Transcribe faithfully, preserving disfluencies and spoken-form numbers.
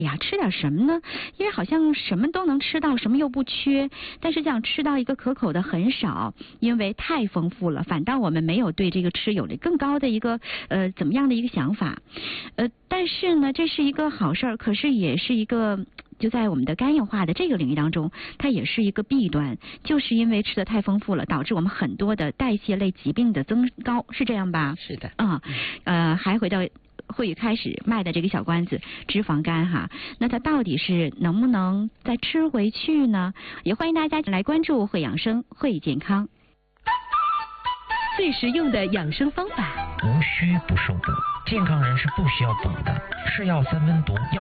呀，吃点什么呢？因为好像什么都能吃到，什么又不缺，但是想吃到一个可口的很少，因为太丰富了，反倒我们没有对这个吃有了更高的一个呃怎么样的一个想法。呃，但是呢，这是一个好事儿，可是也是一个。就在我们的肝硬化的这个领域当中，它也是一个弊端，就是因为吃的太丰富了，导致我们很多的代谢类疾病的增高，是这样吧？ 是的。 啊、嗯，呃，还回到慧宇开始卖的这个小关子，脂肪肝哈，那它到底是能不能再吃回去呢？也欢迎大家来关注慧养生、慧健康， 最实用的养生方法， 无需不受补，健康人是不需要补的，是药三分毒，药